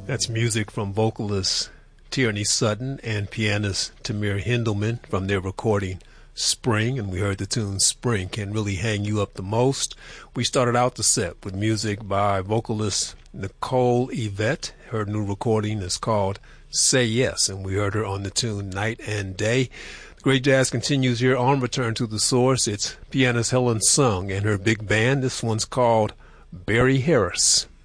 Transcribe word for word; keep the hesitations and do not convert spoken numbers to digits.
That's music from vocalist Tierney Sutton and pianist Tamir Hendelman from their recording Spring, and we heard the tune Spring Can Really Hang You Up the Most. We started out the set with music by vocalist Nicole Yvette. Her new recording is called Say Yes, and we heard her on the tune Night and Day. The great jazz continues here on Return to the Source. It's pianist Helen Sung and her big band. This one's called Barry Harris.